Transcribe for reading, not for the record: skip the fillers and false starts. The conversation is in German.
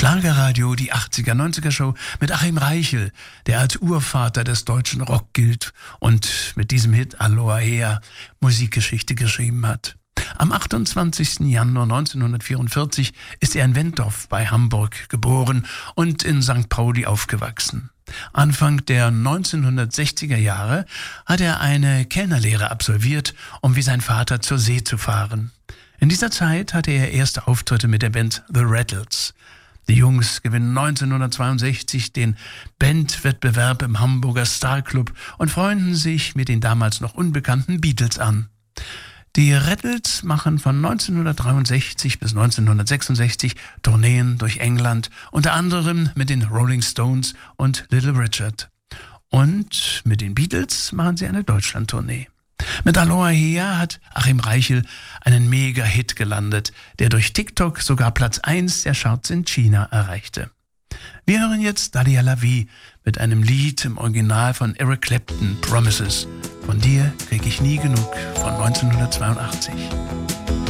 Schlagerradio, die 80er-90er-Show mit Achim Reichel, der als Urvater des deutschen Rock gilt und mit diesem Hit Aloha Hea Musikgeschichte geschrieben hat. Am 28. Januar 1944 ist er in Wentorf bei Hamburg geboren und in St. Pauli aufgewachsen. Anfang der 1960er Jahre hat er eine Kellnerlehre absolviert, um wie sein Vater zur See zu fahren. In dieser Zeit hatte er erste Auftritte mit der Band The Rattles. Die Jungs gewinnen 1962 den Bandwettbewerb im Hamburger Star Club und freunden sich mit den damals noch unbekannten Beatles an. Die Rattles machen von 1963 bis 1966 Tourneen durch England, unter anderem mit den Rolling Stones und Little Richard. Und mit den Beatles machen sie eine Deutschland-Tournee. Mit Aloha Hea hat Achim Reichel einen Mega-Hit gelandet, der durch TikTok sogar Platz 1 der Charts in China erreichte. Wir hören jetzt Dalia La Vie mit einem Lied im Original von Eric Clapton, Promises. Von dir krieg ich nie genug, von 1982.